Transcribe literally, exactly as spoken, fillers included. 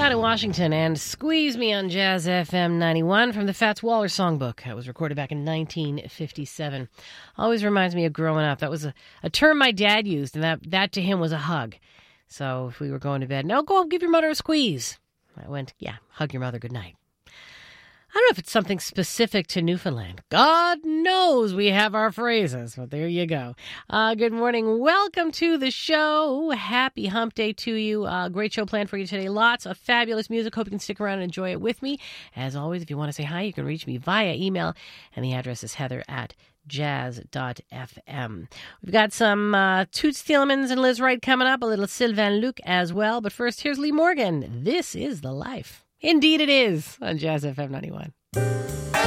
Scott in Washington and Squeeze Me on Jazz F M ninety-one from the Fats Waller songbook. That was recorded back in nineteen fifty-seven. Always reminds me of growing up. That was a, a term my dad used, and that, that to him was a hug. So if we were going to bed, now go give your mother a squeeze. I went, yeah, hug your mother good night. I don't know if it's something specific to Newfoundland. God knows we have our phrases, but there you go. Uh, good morning. Welcome to the show. Happy hump day to you. Uh, great show planned for you today. Lots of fabulous music. Hope you can stick around and enjoy it with me. As always, if you want to say hi, you can reach me via email, and the address is heather at jazz dot f m. We've got some uh, Toots Thielemans and Liz Wright coming up, a little Sylvain Luc as well. But first, here's Lee Morgan. This is the life. Indeed it is on Jazz F M ninety-one.